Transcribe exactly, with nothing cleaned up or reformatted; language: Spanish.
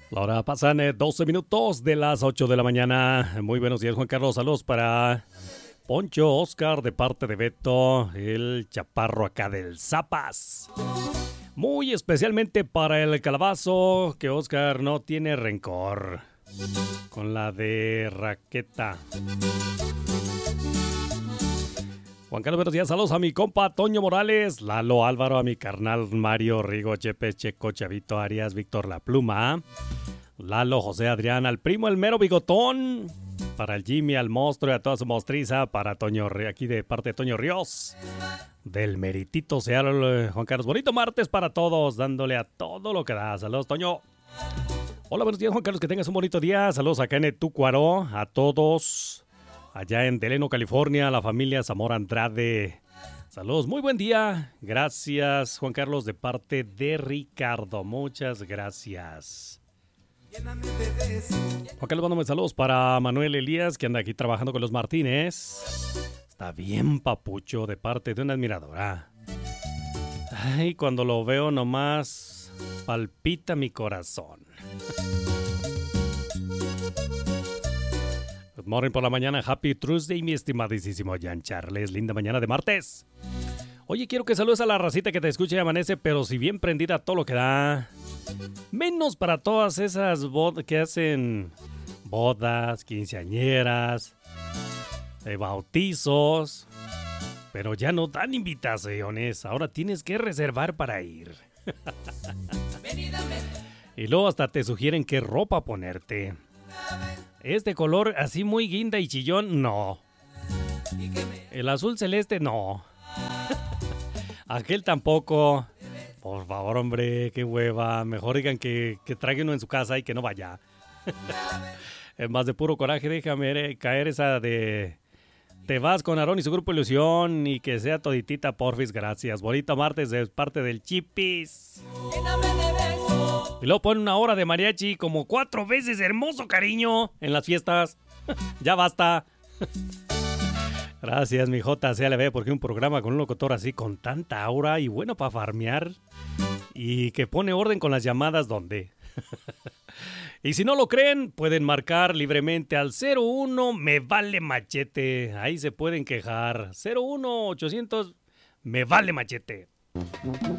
La hora pasan eh, doce minutos de las ocho de la mañana. Muy buenos días, Juan Carlos. Saludos para Poncho, Oscar, de parte de Beto, el chaparro acá del Zapas. Muy especialmente para el calabazo, que Oscar no tiene rencor. Con la de Raqueta. Juan Carlos, buenos días. Saludos a mi compa Toño Morales, Lalo Álvaro, a mi carnal Mario Rigo, Chepe, Checo, Chavito Arias, Víctor La Pluma, Lalo, José Adrián, al primo el mero bigotón, para el Jimmy, al monstruo y a toda su mostriza, para Toño, aquí de parte de Toño Ríos, del meritito Seattle. Juan Carlos, bonito martes para todos, dándole a todo lo que da. Saludos, Toño. Hola, buenos días, Juan Carlos, que tengas un bonito día. Saludos acá en Etucuaro, a todos. Allá en Delano, California, la familia Zamora Andrade. Saludos, muy buen día. Gracias, Juan Carlos, de parte de Ricardo. Muchas gracias. Juan Carlos, mándame saludos para Manuel Elías, que anda aquí trabajando con los Martínez. Está bien papucho, de parte de una admiradora. Ay, cuando lo veo nomás palpita mi corazón. Good morning por la mañana, happy Tuesday, mi estimadísimo Jan Charles, linda mañana de martes. Oye, quiero que saludes a la racita que te escucha y amanece, pero si bien prendida todo lo que da. Menos para todas esas bodas que hacen bodas, quinceañeras, eh, bautizos, pero ya no dan invitaciones, ahora tienes que reservar para ir. Y luego hasta te sugieren qué ropa ponerte. Este color así muy guinda y chillón, no. El azul celeste, no. Aquel tampoco. Por favor, hombre, qué hueva. Mejor digan que, que traigan uno en su casa y que no vaya. Es más de puro coraje, déjame caer esa de... Te vas con Aarón y su grupo Ilusión y que sea toditita, porfis, gracias. Bonito martes de parte del Chipis. Y luego pone una hora de mariachi como cuatro veces, hermoso cariño, en las fiestas. Ya basta. Gracias, mi J C L B, porque un programa con un locutor así, con tanta aura y bueno para farmear. Y que pone orden con las llamadas, ¿dónde? Y si no lo creen, pueden marcar libremente al cero uno me vale machete. Ahí se pueden quejar. cero uno ochocientos me vale machete.